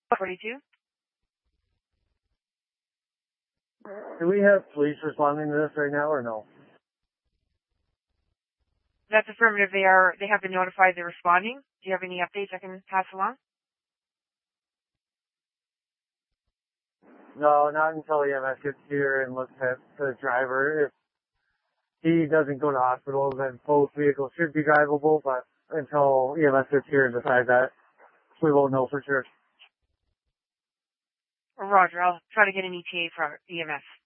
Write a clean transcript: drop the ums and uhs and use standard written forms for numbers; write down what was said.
42. Do we have police responding to this right now or no? That's affirmative. They have been notified they're responding. Do you have any updates I can pass along? No, not until EMS gets here and looks at the driver. If he doesn't go to hospital, then both vehicles should be drivable, but until EMS gets here and decides that, we won't know for sure. Roger, I'll try to get an ETA for EMS.